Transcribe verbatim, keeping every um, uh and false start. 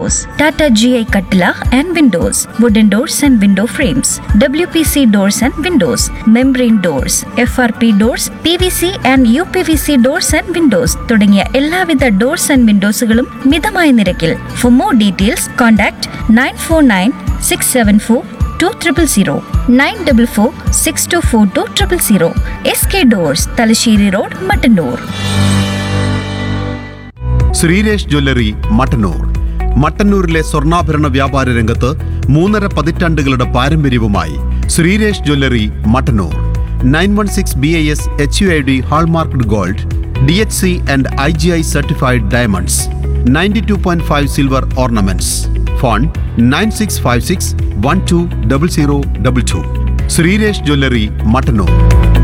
doors, Tata G I Kattla and windows, wooden doors and window frames, W P C doors and windows, membrane doors, F R P doors, P V C and U P V C doors and windows തുടങ്ങിയ എല്ലാവിധ doors and വിൻഡോസുകളും മിതമായ നിരക്കിൽ. For more details contact nine four nine six seven four two triple zero nine double four six to four two triple zero. S K doors, Thalassery road, Mattannur. Sreeresh jewellery, Mattannur. മട്ടന്നൂരിലെ സ്വർണ്ണാഭരണ വ്യാപാര രംഗത്ത് മൂന്നര പതിറ്റാണ്ടുകളുടെ പാരമ്പര്യവുമായി Sreeresh jewellery, Mattannur. Nine one six B I S H U I D hallmarked gold, D H C and I G I certified diamonds, ninety two point five silver ornaments. Phone nine six five six one two double zero double two. Sreeresh jewellery, Mattannur.